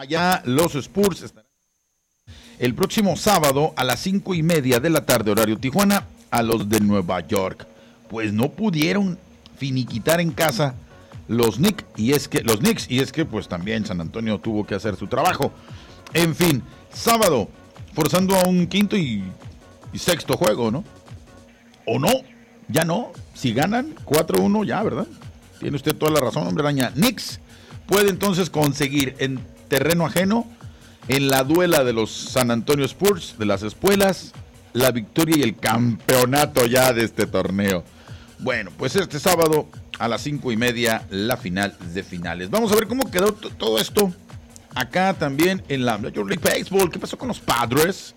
Allá los Spurs estarán el próximo sábado a las 5:30 de la tarde, horario Tijuana, a los de Nueva York. Pues no pudieron finiquitar en casa los Knicks, y es que pues también San Antonio tuvo que hacer su trabajo. En fin, sábado, forzando a un quinto y sexto juego, ¿no? ¿O no? Ya no. Si ganan 4-1, ya, ¿verdad? Tiene usted toda la razón, hombre araña. Knicks puede entonces conseguir en terreno ajeno, en la duela de los San Antonio Spurs, de las espuelas, la victoria y el campeonato ya de este torneo. Bueno, pues este sábado a las 5:30, la final de finales. Vamos a ver cómo quedó todo esto acá también en la Major League Baseball. ¿Qué pasó con los Padres?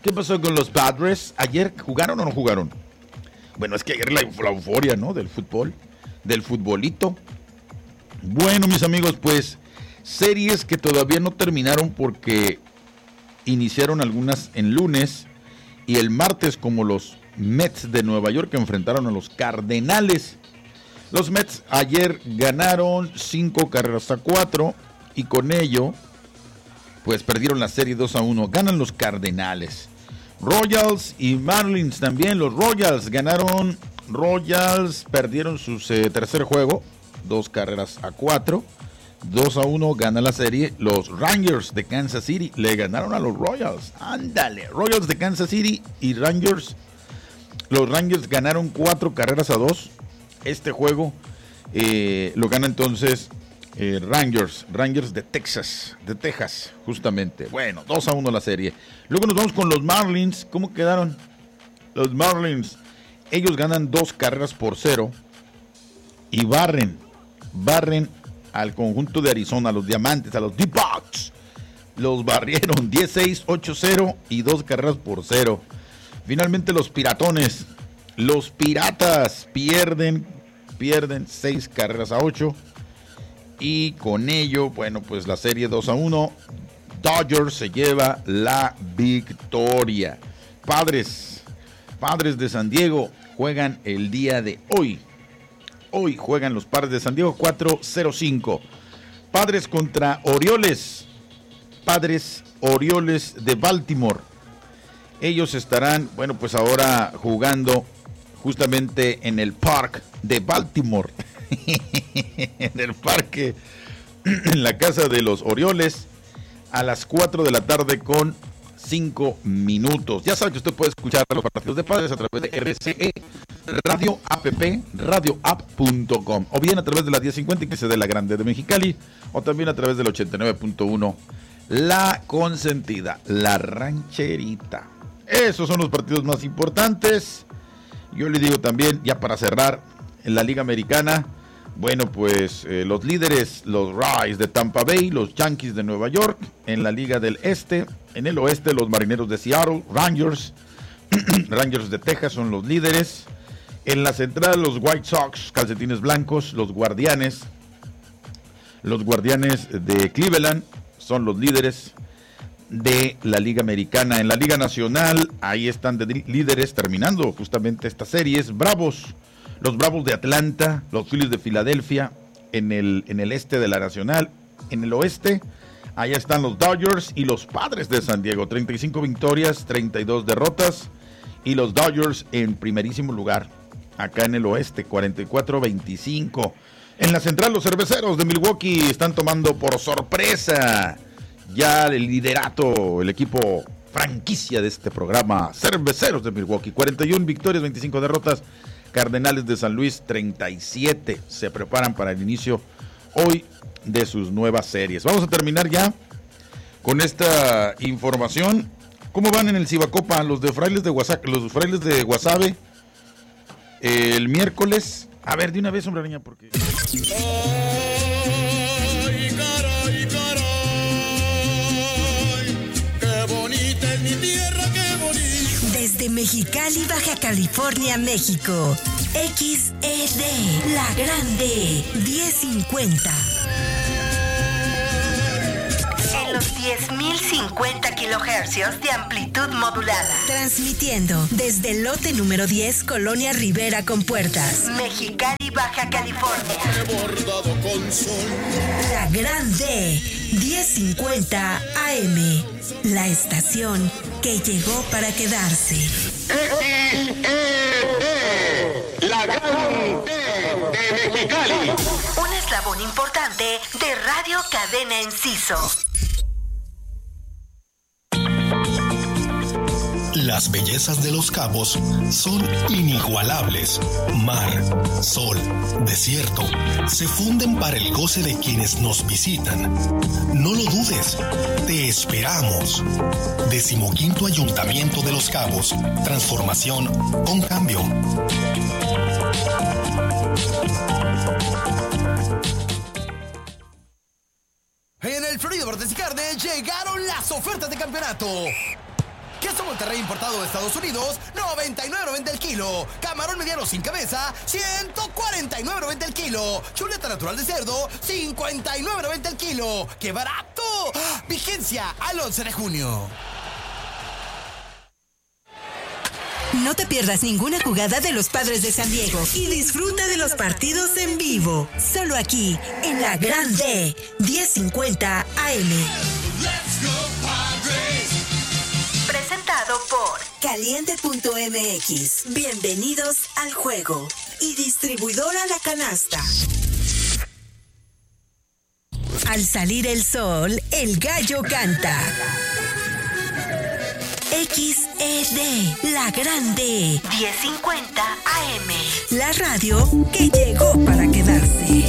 ¿Ayer jugaron o no jugaron? Bueno, es que ayer la euforia, ¿no? Del fútbol, del futbolito. Bueno, mis amigos, pues series que todavía no terminaron porque iniciaron algunas en lunes y el martes, como los Mets de Nueva York que enfrentaron a los Cardenales. Los Mets ayer ganaron 5-4 y con ello pues perdieron la serie 2-1. Ganan los Cardenales. Royals y Marlins también. Los Royals perdieron su tercer juego, 2-4. 2-1 gana la serie. Los Rangers de Kansas City le ganaron a los Royals. Ándale, Royals de Kansas City y Rangers. Los Rangers ganaron 4-2. Este juego lo gana entonces Rangers de Texas, justamente. Bueno, 2-1 la serie. Luego nos vamos con los Marlins. ¿Cómo quedaron? Los Marlins, ellos ganan 2-0 y barren al conjunto de Arizona, a los Diamantes, a los D-Backs. Los barrieron 10-6, 8-0 y 2-0. Finalmente los Piratones, los Piratas pierden 6-8 y con ello, bueno, pues la serie 2-1, Dodgers se lleva la victoria. Padres de San Diego juegan el día de hoy. Hoy juegan los Padres de San Diego 4-0-5. Padres contra Orioles. Padres Orioles de Baltimore. Ellos estarán, bueno, pues ahora jugando justamente en el Park de Baltimore. En el parque, en la casa de los Orioles, a las 4 de la tarde con 5 minutos. Ya sabe que usted puede escuchar los partidos de Padres a través de RCE Radio App, radioapp.com, o bien a través de la 1050 que se de la Grande de Mexicali, o también a través del 89.1 La Consentida, La Rancherita. Esos son los partidos más importantes. Yo le digo también, ya para cerrar, en la Liga Americana, bueno, pues los líderes, los Rays de Tampa Bay, los Yankees de Nueva York. En la Liga del Este, en el Oeste, los Marineros de Seattle, Rangers de Texas son los líderes. En la Central, los White Sox, calcetines blancos, los Guardianes de Cleveland son los líderes de la Liga Americana. En la Liga Nacional, ahí están de líderes terminando justamente estas series. Los Bravos de Atlanta, los Phillies de Filadelfia en el este de la Nacional. En el oeste, allá están los Dodgers y los Padres de San Diego, 35 victorias, 32 derrotas, y los Dodgers en primerísimo lugar, acá en el oeste, 44-25. En la Central, los Cerveceros de Milwaukee están tomando por sorpresa ya el liderato, el equipo franquicia de este programa, Cerveceros de Milwaukee, 41 victorias, 25 derrotas. Cardenales de San Luis, 37. Se preparan para el igual hoy de sus nuevas series. Vamos a terminar ya con esta información. ¿Cómo van en el Cibacopa los frailes de Guasave? El miércoles. A ver, de una vez, hombre araña, porque... ¡Ay, caray, caray! ¡Qué bonita es mi tierra, qué bonita! Desde Mexicali, Baja California, México. XED, La Grande, 1050. En los 10.050 kilohercios de amplitud modulada. Transmitiendo desde el lote número 10, Colonia Rivera con Puertas, Mexicali, Baja California. Bordado con sol. La Grande. 1050 AM, la estación que llegó para quedarse. La gran T de Mexicali. Un eslabón importante de Radio Cadena Enciso. Las bellezas de Los Cabos son inigualables. Mar, sol, desierto, se funden para el goce de quienes nos visitan. No lo dudes, te esperamos. 15º Ayuntamiento de Los Cabos. Transformación con cambio. En el Florido Bordes y Carne llegaron las ofertas de campeonato. Queso Monterrey importado de Estados Unidos, $99.90 el kilo. Camarón mediano sin cabeza, $149.90 el kilo. Chuleta natural de cerdo, $59.90 el kilo. ¡Qué barato! Vigencia al 11 de junio. No te pierdas ninguna jugada de los Padres de San Diego y disfruta de los partidos en vivo. Solo aquí, en la Gran D, 1050 AM. Presentado por Caliente.mx. Bienvenidos al juego. Y distribuidora La Canasta. Al salir el sol, el gallo canta. XED, La Grande, 1050 AM. La radio que llegó para quedarse.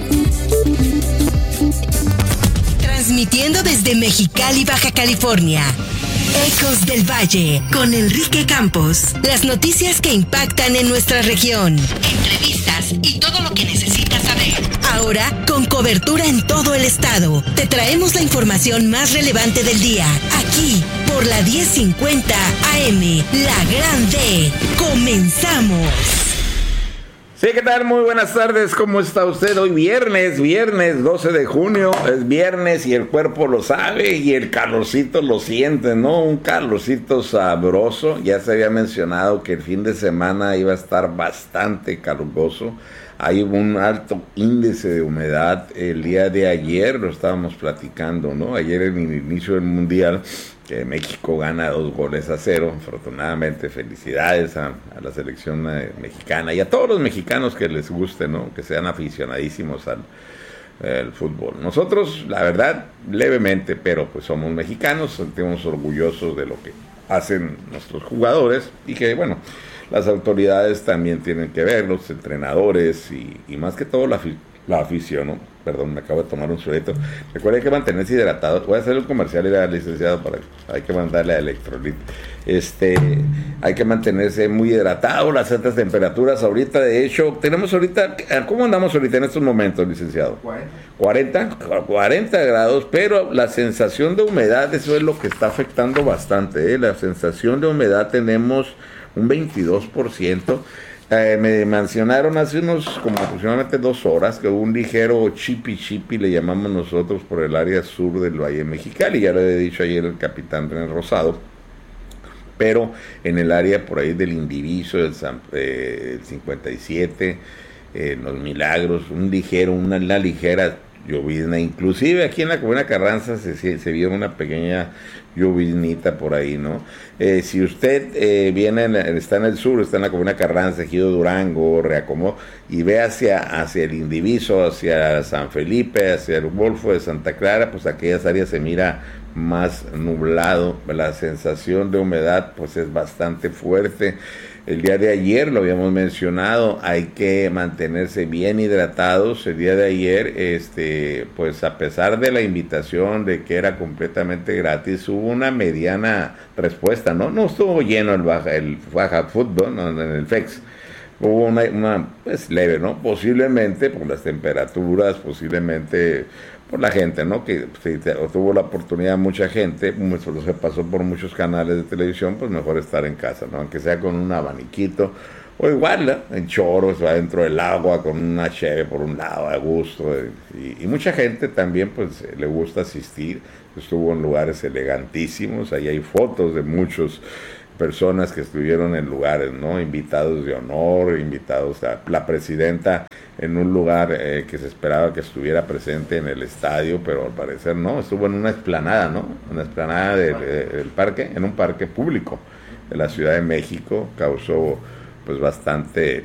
Transmitiendo desde Mexicali, Baja California. Ecos del Valle, con Enrique Campos. Las noticias que impactan en nuestra región. Entrevistas y todo lo que necesitas saber. Ahora, con cobertura en todo el estado, te traemos la información más relevante del día. Aquí, por la 1050 AM, La Grande. ¡Comenzamos! Sí, ¿qué tal? Muy buenas tardes, ¿cómo está usted? Hoy viernes 12 de junio, es viernes y el cuerpo lo sabe y el calorcito lo siente, ¿no? Un calorcito sabroso, ya se había mencionado que el fin de semana iba a estar bastante caluroso, hay un alto índice de humedad, el día de ayer lo estábamos platicando, ¿no? Ayer en el inicio del Mundial, que México gana 2-0, afortunadamente felicidades a la selección mexicana y a todos los mexicanos que les guste, ¿no? Que sean aficionadísimos al fútbol. Nosotros, la verdad, levemente, pero pues somos mexicanos, sentimos orgullosos de lo que hacen nuestros jugadores y que, bueno, las autoridades también tienen que ver, los entrenadores y más que todo la afición, ¿no? Perdón, me acabo de tomar un sueto. Recuerda que mantenerse hidratado. Voy a hacer un comercial, licenciado, hay que mandarle a Electrolit. Hay que mantenerse muy hidratado, las altas temperaturas ahorita, de hecho, tenemos ahorita, ¿cómo andamos ahorita en estos momentos, licenciado? 40 grados, pero la sensación de humedad, eso es lo que está afectando bastante, ¿eh? La sensación de humedad tenemos un 22%. Me mencionaron hace como aproximadamente 2 horas que hubo un ligero chipi le llamamos nosotros por el área sur del Valle de Mexicali, ya lo he dicho ayer el capitán René Rosado, pero en el área por ahí del Indiviso, el 57, Los Milagros, una ligera llovizna, inclusive aquí en la Comuna Carranza se vio una pequeña lloviznita por ahí, ¿no? Si usted está en el sur, está en la Comuna Carranza, Ejido Durango, Reacomó, y ve hacia el Indiviso, hacia San Felipe, hacia el Golfo de Santa Clara, pues aquellas áreas se mira más nublado, la sensación de humedad pues es bastante fuerte. El día de ayer lo habíamos mencionado, hay que mantenerse bien hidratados. El día de ayer, pues a pesar de la invitación de que era completamente gratis, hubo una mediana respuesta, ¿no? No estuvo lleno el Baja Fútbol, ¿no? En el FEX. Hubo una pues leve, ¿no? Posiblemente por las temperaturas, posiblemente por la gente, ¿no? Que tuvo la oportunidad mucha gente, se pasó por muchos canales de televisión, pues mejor estar en casa, ¿no? Aunque sea con un abaniquito, o igual, ¿no? En choros, dentro del agua, con una cheve por un lado, a gusto, y mucha gente también, pues, le gusta asistir, estuvo en lugares elegantísimos, ahí hay fotos de muchos personas que estuvieron en lugares, ¿no? Invitados de honor, invitados a la presidenta en un lugar que se esperaba que estuviera presente en el estadio, pero al parecer no, estuvo en una explanada, ¿no? Una explanada del parque, en un parque público de la Ciudad de México. Causó pues bastante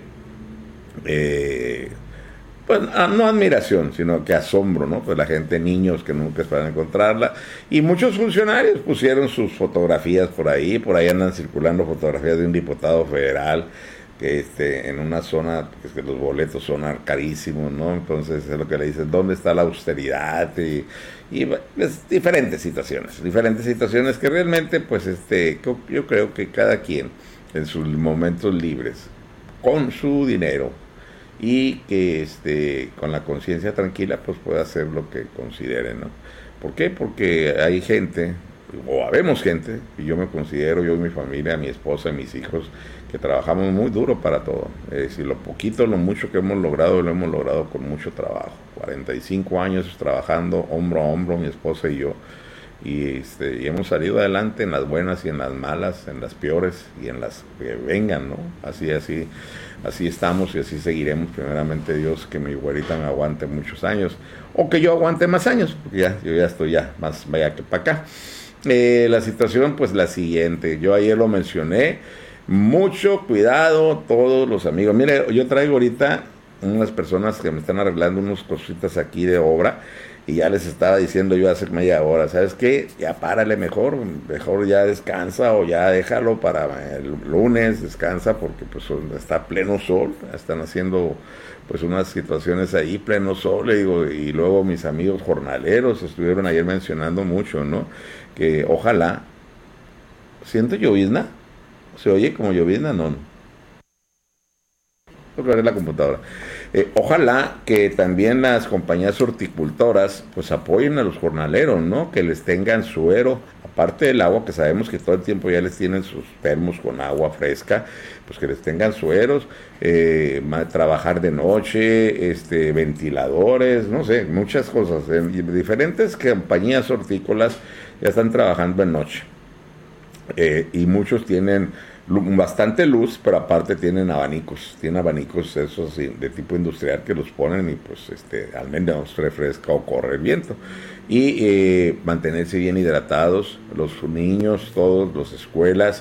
pues no admiración, sino que asombro, ¿no? Pues la gente, niños que nunca esperaban encontrarla, y muchos funcionarios pusieron sus fotografías por ahí andan circulando fotografías de un diputado federal que en una zona, pues, que los boletos son carísimos, ¿no? Entonces es lo que le dicen, ¿dónde está la austeridad? Y pues, diferentes situaciones que realmente, pues yo creo que cada quien en sus momentos libres, con su dinero, y que con la conciencia tranquila, pues puede hacer lo que considere, ¿no? ¿Por qué? Porque hay gente, o habemos gente, y yo me considero, yo y mi familia, mi esposa y mis hijos, que trabajamos muy duro para todo. Si lo poquito, lo mucho que hemos logrado, lo hemos logrado con mucho trabajo. 45 años trabajando hombro a hombro, mi esposa y yo, y hemos salido adelante en las buenas y en las malas, en las peores y en las que vengan, ¿no? Así estamos y así seguiremos, primeramente Dios, que mi güerita me aguante muchos años, o que yo aguante más años, porque yo ya estoy más vaya que para acá. La situación, pues la siguiente, yo ayer lo mencioné, mucho cuidado todos los amigos. Mire, yo traigo ahorita unas personas que me están arreglando unas cositas aquí de obra, y ya les estaba diciendo yo hace media hora, ¿sabes qué? Ya párale mejor ya descansa, o ya déjalo para el lunes, descansa, porque pues está pleno sol, están haciendo pues unas situaciones ahí, pleno sol, le digo, y luego mis amigos jornaleros estuvieron ayer mencionando mucho, ¿no? Que ojalá, ¿siento llovizna? ¿Se oye como llovizna? No. Tengo que ver la computadora. Ojalá que también las compañías horticultoras pues apoyen a los jornaleros, ¿no? Que les tengan suero, aparte del agua, que sabemos que todo el tiempo ya les tienen sus termos con agua fresca, pues que les tengan sueros, trabajar de noche, ventiladores, no sé, muchas cosas. Diferentes compañías hortícolas ya están trabajando en noche, y muchos tienen bastante luz, pero aparte tienen abanicos, esos sí, de tipo industrial, que los ponen y pues al menos refresca o corre el viento, y mantenerse bien hidratados, los niños, todos, las escuelas.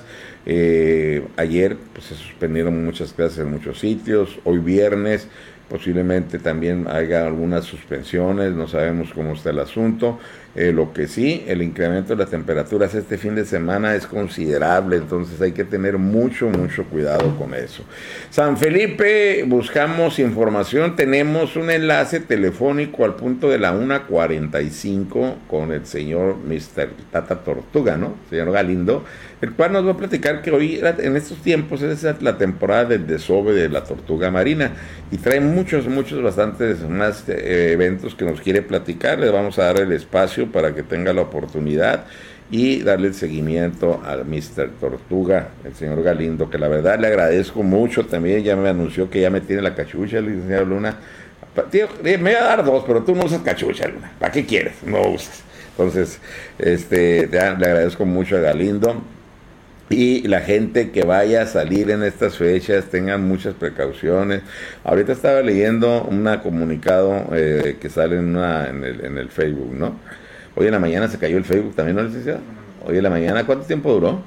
Ayer pues se suspendieron muchas clases en muchos sitios, hoy viernes posiblemente también haya algunas suspensiones, no sabemos cómo está el asunto. Lo que sí, el incremento de las temperaturas este fin de semana es considerable, entonces hay que tener mucho cuidado con eso. San Felipe, buscamos información, tenemos un enlace telefónico al punto de la 1:45 con el señor Mr. Tata Tortuga, ¿no? Señor Galindo, el cual nos va a platicar que hoy, en estos tiempos, es la temporada del desove de la tortuga marina, y trae bastantes más eventos que nos quiere platicar. Les vamos a dar el espacio para que tenga la oportunidad y darle el seguimiento al Mr. Tortuga, el señor Galindo, que la verdad le agradezco mucho. También ya me anunció que ya me tiene la cachucha, licenciado Luna. Tío, me voy a dar dos, pero tú no usas cachucha, Luna. ¿Para qué quieres? No usas. Entonces, le agradezco mucho a Galindo. Y la gente que vaya a salir en estas fechas, tengan muchas precauciones. Ahorita estaba leyendo un comunicado que sale en el Facebook, ¿no? Hoy en la mañana se cayó el Facebook también, ¿no, licenciado? Hoy en la mañana, ¿cuánto tiempo duró?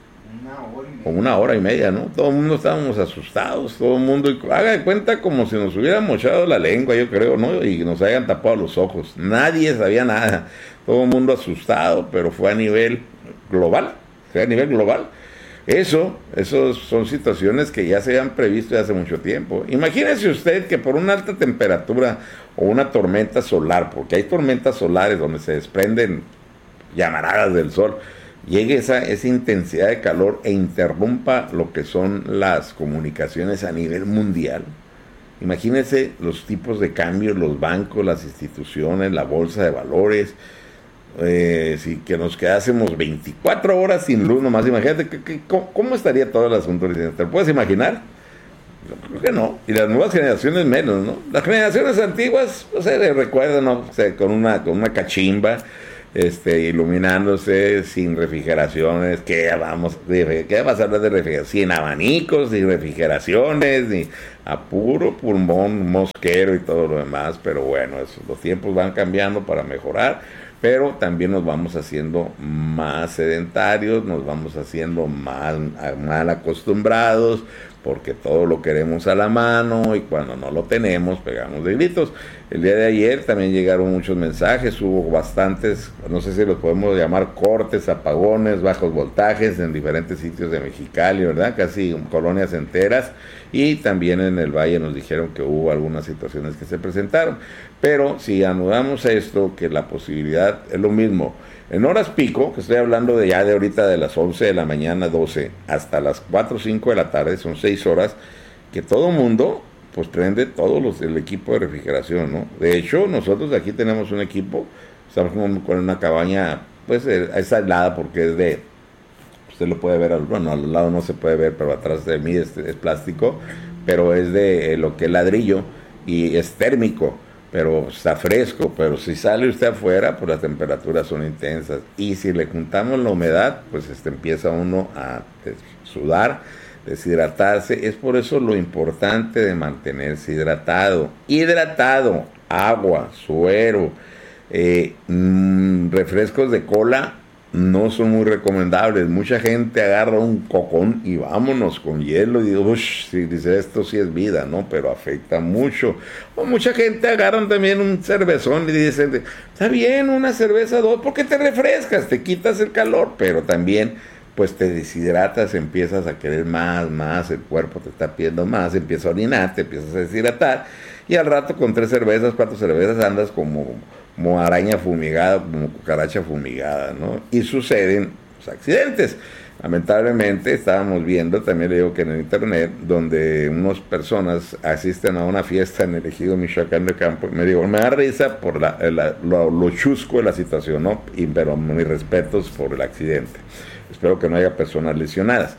Como 1 hora y media, ¿no? Todo el mundo estábamos asustados, todo el mundo, haga de cuenta como si nos hubieran mochado la lengua, yo creo, ¿no? Y nos hayan tapado los ojos. Nadie sabía nada, todo el mundo asustado, pero fue a nivel global. Eso son situaciones que ya se habían previsto desde hace mucho tiempo. Imagínese usted que por una alta temperatura o una tormenta solar, porque hay tormentas solares donde se desprenden llamaradas del sol, llegue esa intensidad de calor e interrumpa lo que son las comunicaciones a nivel mundial. Imagínese los tipos de cambios, los bancos, las instituciones, la bolsa de valores. Si que nos quedásemos 24 horas sin luz nomás, imagínate cómo estaría todo el asunto. ¿Te lo puedes imaginar? Creo que no, y las nuevas generaciones menos, ¿no? Las generaciones antiguas, no sé, recuerdan, ¿no? O sea, con una cachimba, iluminándose sin refrigeraciones. ¿Qué va a pasar de refrigeración? Sin abanicos, sin refrigeraciones, ni a puro pulmón mosquero y todo lo demás. Pero bueno, los tiempos van cambiando para mejorar, pero también nos vamos haciendo más sedentarios, nos vamos haciendo mal acostumbrados, porque todo lo queremos a la mano y cuando no lo tenemos pegamos de gritos. El día de ayer también llegaron muchos mensajes, hubo bastantes, no sé si los podemos llamar cortes, apagones, bajos voltajes en diferentes sitios de Mexicali, ¿verdad? Casi colonias enteras, y también en el Valle nos dijeron que hubo algunas situaciones que se presentaron. Pero si anudamos esto, que la posibilidad es lo mismo, en horas pico, que estoy hablando de ahorita de las 11 de la mañana, 12, hasta las 4 o 5 de la tarde, son 6 horas, que todo mundo pues prende el equipo de refrigeración, ¿no? De hecho, nosotros aquí tenemos un equipo, estamos con una cabaña, pues es aislada porque es de, usted lo puede ver, al lado no se puede ver, pero atrás de mí es plástico, pero es de lo que es ladrillo y es térmico, pero está fresco. Pero si sale usted afuera, pues las temperaturas son intensas, y si le juntamos la humedad, pues empieza uno a sudar, deshidratarse. Es por eso lo importante de mantenerse hidratado, agua, suero, refrescos de cola no son muy recomendables. Mucha gente agarra un cocón y vámonos con hielo, y digo, si dice, esto sí es vida, ¿no? Pero afecta mucho. O mucha gente agarran también un cervezón y dicen, está bien, una cerveza, 2, porque te refrescas, te quitas el calor, pero también pues te deshidratas, empiezas a querer más, el cuerpo te está pidiendo más, empiezas a orinar, te empiezas a deshidratar, y al rato con 3 cervezas, 4 cervezas andas como araña fumigada, como cucaracha fumigada, ¿no? Y suceden accidentes. Lamentablemente estábamos viendo, también le digo que en el internet, donde unas personas asisten a una fiesta en el ejido Michoacán de Campo, me da risa por lo chusco de la situación, ¿no? Pero mis respetos por el accidente. Espero que no haya personas lesionadas.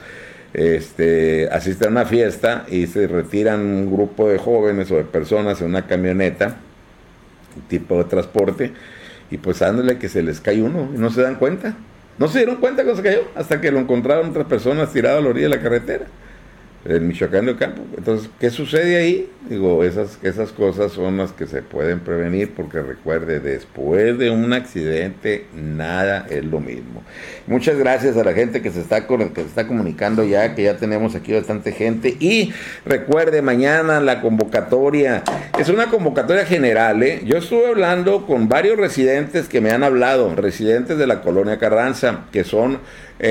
Asisten a una fiesta y se retiran un grupo de jóvenes o de personas en una camioneta, tipo de transporte, y pues ándale que se les cae uno y no se dan cuenta. No se dieron cuenta que se cayó hasta que lo encontraron otras personas tirado a la orilla de la carretera, en Michoacán de Campo. Entonces, ¿qué sucede ahí? Digo, esas cosas son las que se pueden prevenir, porque recuerde, después de un accidente, nada es lo mismo. Muchas gracias a la gente que se está comunicando ya, que ya tenemos aquí bastante gente. Y recuerde, mañana la convocatoria, es una convocatoria general, ¿eh? Yo estuve hablando con varios residentes que me han hablado, residentes de la colonia Carranza, que son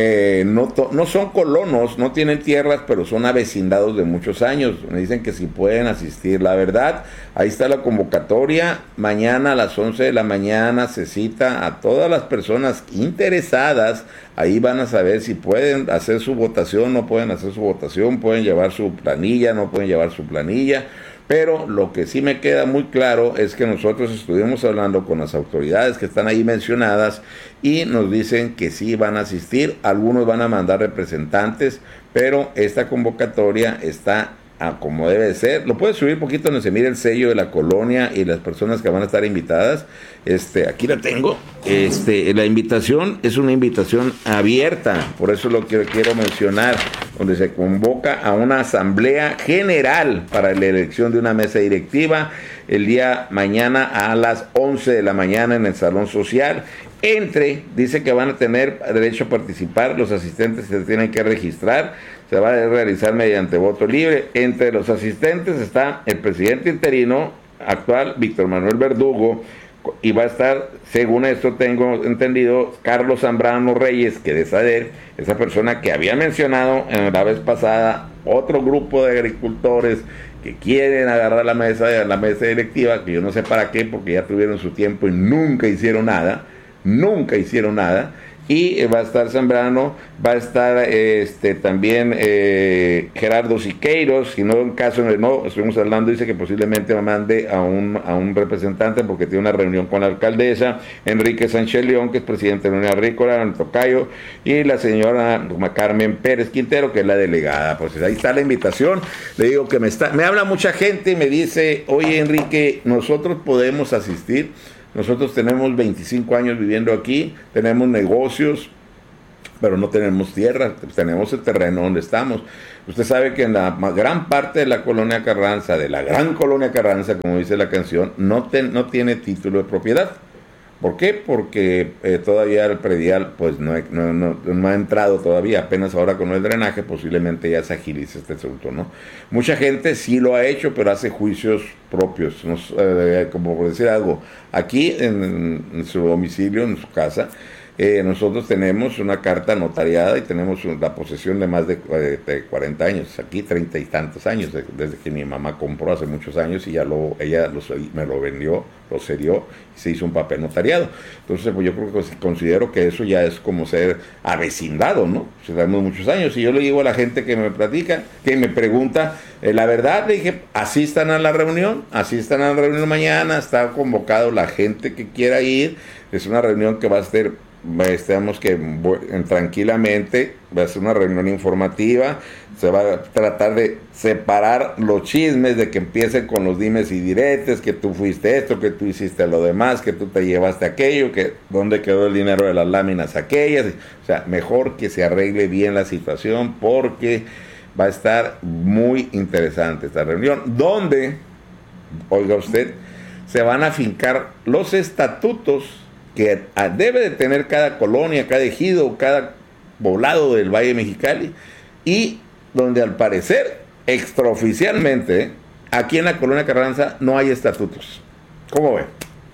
no son colonos, no tienen tierras, pero son avecindados de muchos años. Me dicen que si pueden asistir. La verdad, ahí está la convocatoria. Mañana a las 11 de la mañana se cita a todas las personas interesadas. Ahí van a saber si pueden hacer su votación, no pueden hacer su votación, pueden llevar su planilla, no pueden llevar su planilla. Pero lo que sí me queda muy claro es que nosotros estuvimos hablando con las autoridades que están ahí mencionadas y nos dicen que sí van a asistir. Algunos van a mandar representantes, pero esta convocatoria está como debe de ser. Lo puedes subir un poquito donde se mire el sello de la colonia y las personas que van a estar invitadas. Aquí la tengo. La invitación es una invitación abierta, por eso lo que quiero mencionar, donde se convoca a una asamblea general para la elección de una mesa directiva el día mañana a las 11 de la mañana en el Salón Social. Dice que van a tener derecho a participar, los asistentes se tienen que registrar, se va a realizar mediante voto libre. Entre los asistentes está el presidente interino actual, Víctor Manuel Verdugo, y va a estar, según esto tengo entendido, Carlos Zambrano Reyes, que de saber, esa persona que había mencionado en la vez pasada, otro grupo de agricultores que quieren agarrar la mesa directiva, que yo no sé para qué, porque ya tuvieron su tiempo y nunca hicieron nada, y va a estar Zambrano, va a estar también Gerardo Siqueiros, si no en caso no estuvimos hablando, dice que posiblemente mande a un representante porque tiene una reunión con la alcaldesa, Enrique Sánchez León, que es presidente de la Unión Agrícola, el tocayo, y la señora Carmen Pérez Quintero, que es la delegada. Pues ahí está la invitación. Le digo que me habla mucha gente y me dice, oye Enrique, nosotros podemos asistir. Nosotros tenemos 25 años viviendo aquí, tenemos negocios, pero no tenemos tierra, tenemos el terreno donde estamos. Usted sabe que en la gran parte de la colonia Carranza, de la gran colonia Carranza, como dice la canción, no tiene título de propiedad. ¿Por qué? Porque todavía el predial pues no ha entrado todavía, apenas ahora con el drenaje posiblemente ya se agilice este asunto, ¿no? Mucha gente sí lo ha hecho, pero hace juicios propios, como por decir algo, aquí en su domicilio, en su casa, nosotros tenemos una carta notariada y tenemos la posesión de más de 40 años, aquí 30 y tantos años, desde que mi mamá compró hace muchos años y ella me lo vendió, lo cedió y se hizo un papel notariado. Entonces, pues yo creo que considero que eso ya es como ser avecindado, ¿no? Tenemos muchos años y yo le digo a la gente que me platica, que me pregunta, la verdad, le dije, asistan a la reunión mañana, está convocado la gente que quiera ir, es una reunión que va a ser tenemos que tranquilamente, va a ser una reunión informativa, se va a tratar de separar los chismes de que empiecen con los dimes y diretes, que tú fuiste esto, que tú hiciste lo demás, que tú te llevaste aquello, que dónde quedó el dinero de las láminas aquellas. O sea, mejor que se arregle bien la situación porque va a estar muy interesante esta reunión, donde, oiga usted, se van a fincar los estatutos que debe de tener cada colonia, cada ejido, cada poblado del Valle de Mexicali, y donde al parecer, extraoficialmente, aquí en la colonia Carranza no hay estatutos. ¿Cómo ve?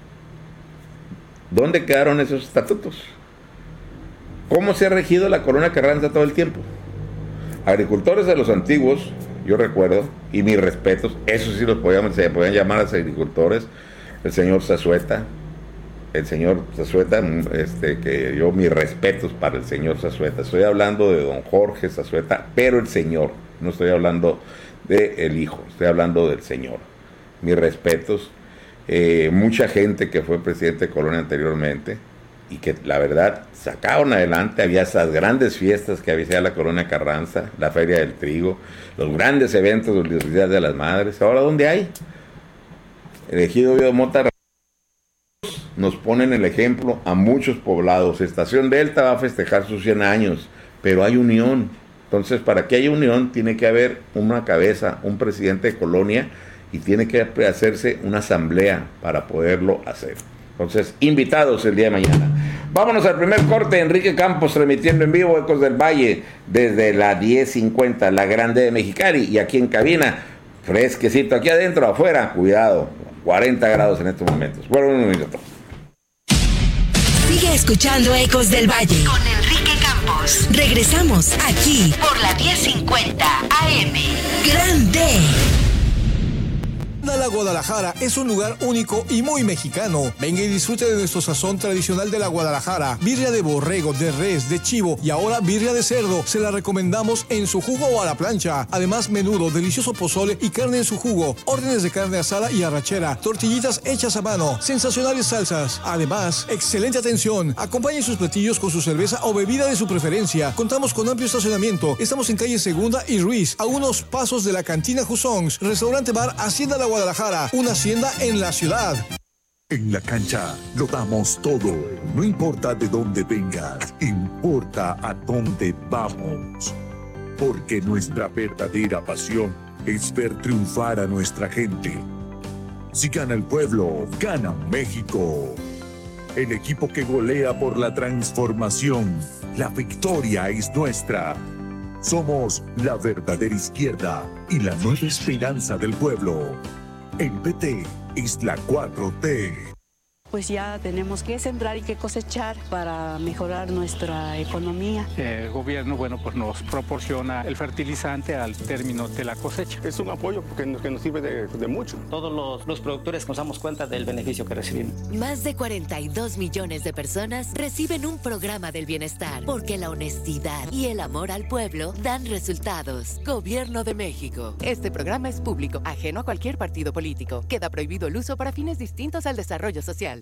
¿Dónde quedaron esos estatutos? ¿Cómo se ha regido la colonia Carranza todo el tiempo? Agricultores de los antiguos, yo recuerdo, y mis respetos, esos sí se podían llamar a los agricultores, el señor Zazueta, que yo mis respetos para el señor Zazueta. Estoy hablando de don Jorge Zazueta, pero el señor, no estoy hablando del hijo, estoy hablando del señor. Mis respetos. Mucha gente que fue presidente de colonia anteriormente y que la verdad sacaron adelante, había esas grandes fiestas que había la colonia Carranza, la Feria del Trigo, los grandes eventos de los Días de las Madres. Ahora, ¿dónde hay? El ejido Vío Mota nos ponen el ejemplo a muchos poblados. Estación Delta va a festejar sus 100 años, pero hay unión. Entonces, para que haya unión, tiene que haber una cabeza, un presidente de colonia, y tiene que hacerse una asamblea para poderlo hacer. Entonces, invitados el día de mañana. Vámonos al primer corte. Enrique Campos transmitiendo en vivo Ecos del Valle desde la 1050, la Grande de Mexicali, y aquí en cabina, fresquecito, aquí adentro, afuera, cuidado, 40 grados en estos momentos. Bueno, un minuto. Sigue escuchando Ecos del Valle con Enrique Campos. Regresamos aquí por la 1050 AM. Grande. La Guadalajara es un lugar único y muy mexicano. Venga y disfrute de nuestro sazón tradicional de la Guadalajara. Birria de borrego, de res, de chivo y ahora birria de cerdo. Se la recomendamos en su jugo o a la plancha. Además, menudo, delicioso pozole y carne en su jugo. Órdenes de carne asada y arrachera. Tortillitas hechas a mano. Sensacionales salsas. Además, excelente atención. Acompañe sus platillos con su cerveza o bebida de su preferencia. Contamos con amplio estacionamiento. Estamos en calle Segunda y Ruiz, a unos pasos de la cantina Jusongs. Restaurante Bar Hacienda La Guadalajara, una hacienda en la ciudad. En la cancha lo damos todo. No importa de dónde vengas, importa a dónde vamos. Porque nuestra verdadera pasión es ver triunfar a nuestra gente. Si gana el pueblo, gana México. El equipo que golea por la transformación. La victoria es nuestra. Somos la verdadera izquierda y la nueva esperanza del pueblo. El PT es la 4T. Pues ya tenemos que sembrar y que cosechar para mejorar nuestra economía. El gobierno, pues nos proporciona el fertilizante al término de la cosecha. Es un apoyo que nos sirve de mucho. Todos los productores nos damos cuenta del beneficio que recibimos. Más de 42 millones de personas reciben un programa del bienestar, porque la honestidad y el amor al pueblo dan resultados. Gobierno de México. Este programa es público, ajeno a cualquier partido político. Queda prohibido el uso para fines distintos al desarrollo social.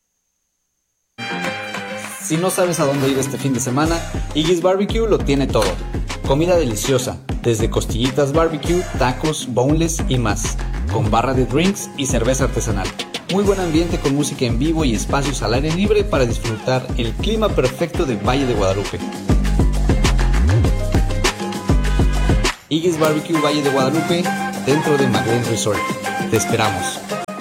Si no sabes a dónde ir este fin de semana, Iggy's Barbecue lo tiene todo. Comida deliciosa, desde costillitas barbecue, tacos, boneless y más, con barra de drinks y cerveza artesanal. muy buen ambiente con música en vivo y espacios al aire libre para disfrutar el clima perfecto de Valle de Guadalupe. Iggy's Barbecue Valle de Guadalupe, dentro de McLean Resort. Te esperamos.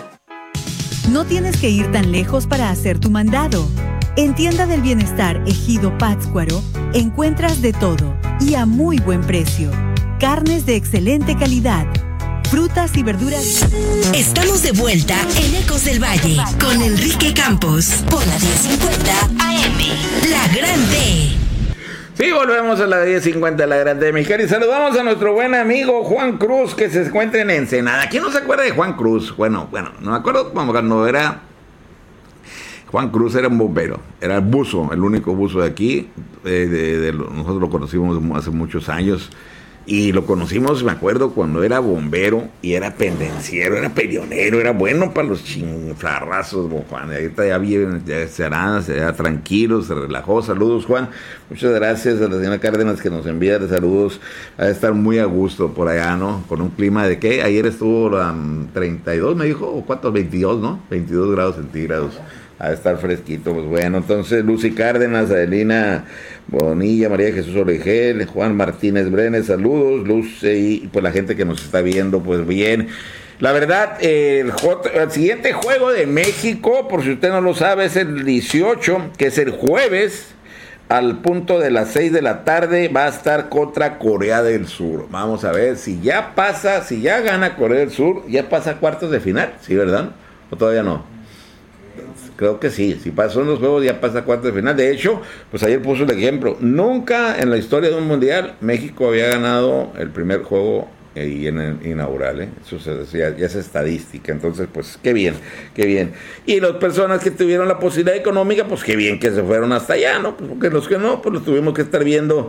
No tienes que ir tan lejos para hacer tu mandado. En Tienda del Bienestar Ejido Pátzcuaro encuentras de todo y a muy buen precio. Carnes de excelente calidad, frutas y verduras. Estamos de vuelta en Ecos del Valle con Enrique Campos por la 1050 AM, La Grande. Sí, volvemos a la 1050 La Grande de Mexicali. Saludamos a nuestro buen amigo Juan Cruz, que se encuentra en Ensenada. ¿Quién no se acuerda de Juan Cruz? Bueno, no me acuerdo cuando era... Juan Cruz era un bombero, era el buzo, el único buzo de aquí. Nosotros lo conocimos hace muchos años. Y lo conocimos, me acuerdo, cuando era bombero y era pendenciero, era peleonero, era bueno para los chinfarrazos, Juan. Ahorita ya bien, ya ya tranquilo, se relajó. Saludos, Juan. Muchas gracias a la señora Cárdenas que nos envía de saludos. A estar muy a gusto por allá, ¿no? Con un clima de ¿qué? Ayer estuvo 32, me dijo, o ¿cuántos? 22, ¿no? 22 grados centígrados. A estar fresquito, pues bueno. Entonces, Lucy Cárdenas, Adelina Bonilla, María Jesús Oregel, Juan Martínez Brenes, saludos, Luz, y pues la gente que nos está viendo, pues bien. La verdad, el siguiente juego de México, por si usted no lo sabe, es el 18, que es el jueves, al punto de las 6 de la tarde, va a estar contra Corea del Sur. Vamos a ver si ya pasa, si ya gana Corea del Sur, ya pasa a cuartos de final, ¿sí, verdad? ¿O todavía no? Creo que sí, si pasó en los juegos ya pasa a cuartos de final. De hecho, pues ayer puso el ejemplo. Nunca en la historia de un mundial México había ganado el primer juego inaugural, eso ya es estadística. Entonces, pues qué bien, qué bien. Y las personas que tuvieron la posibilidad económica, pues qué bien que se fueron hasta allá, ¿no? Pues porque los que no, pues lo tuvimos que estar viendo,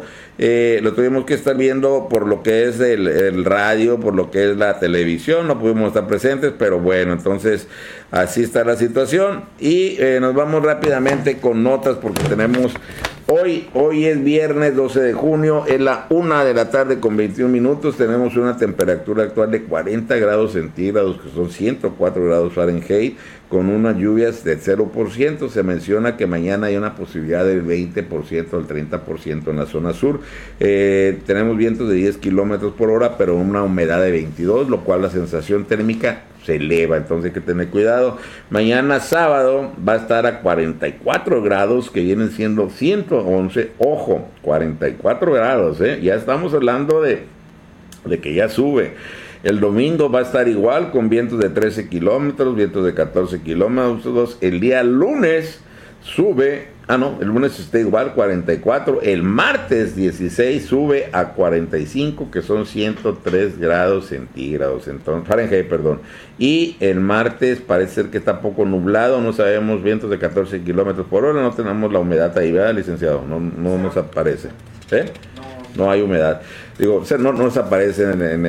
por lo que es el radio, por lo que es la televisión, no pudimos estar presentes, pero bueno, entonces así está la situación. Y nos vamos rápidamente con notas porque tenemos hoy es viernes 12 de junio, es la 1 de la tarde con 21 minutos, tenemos una temperatura actual de 40 grados centígrados, que son 104 grados Fahrenheit, con unas lluvias de 0%, se menciona que mañana hay una posibilidad del 20% al 30% en la zona sur, tenemos vientos de 10 kilómetros por hora, pero una humedad de 22, lo cual la sensación térmica se eleva, entonces hay que tener cuidado. Mañana sábado va a estar a 44 grados, que vienen siendo 111, ojo, 44 grados, ya estamos hablando de que ya sube. El domingo va a estar igual, con vientos de 13 kilómetros, vientos de 14 kilómetros. El día lunes sube, el lunes está igual, 44. El martes 16 sube a 45, que son 103 grados centígrados, entonces, Fahrenheit, perdón. Y el martes parece ser que está poco nublado, no sabemos, vientos de 14 kilómetros por hora, no tenemos la humedad ahí, ¿verdad, licenciado? No nos aparece, no hay humedad. Digo, o sea, no nos aparece en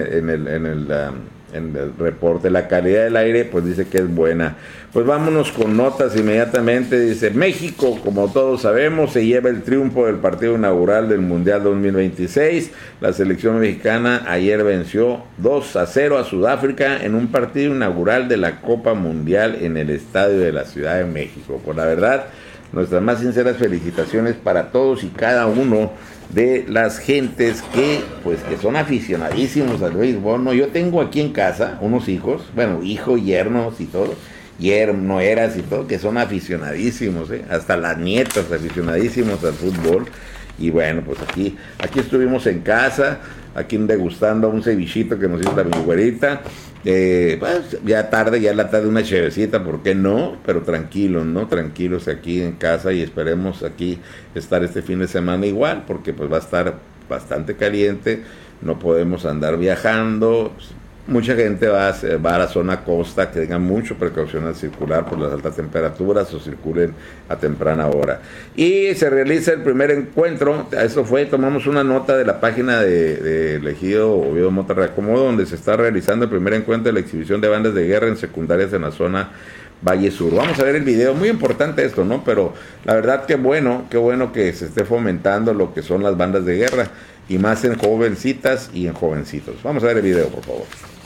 el reporte. La calidad del aire, pues dice que es buena. Pues vámonos con notas inmediatamente. Dice, México, como todos sabemos, se lleva el triunfo del partido inaugural del Mundial 2026. La selección mexicana ayer venció 2-0 a Sudáfrica en un partido inaugural de la Copa Mundial en el estadio de la Ciudad de México. Pues la verdad, nuestras más sinceras felicitaciones para todos y cada uno de las gentes que son aficionadísimos al béisbol, ¿no? Yo tengo aquí en casa unos hijos, hijos, yernos y todo, nueras y todo, que son aficionadísimos, hasta las nietas aficionadísimos al fútbol. Y bueno, pues aquí estuvimos en casa, aquí degustando un cevichito que nos hizo la mi güerita. Ya la tarde una chevecita, ¿por qué no? Pero tranquilos, ¿no? Tranquilos aquí en casa, y esperemos aquí estar este fin de semana igual, porque pues va a estar bastante caliente, no podemos andar viajando. Mucha gente va a la zona costa, que tengan mucha precaución al circular por las altas temperaturas o circulen a temprana hora. Y se realiza el primer encuentro, tomamos una nota de la página de Ejido Oviedo Mota Reacomodo, donde se está realizando el primer encuentro de la exhibición de bandas de guerra en secundarias en la zona Valle Sur. Vamos a ver el video, muy importante esto, ¿no? Pero la verdad qué bueno que se esté fomentando lo que son las bandas de guerra, y más en jovencitas y en jovencitos. Vamos a ver el video, por favor.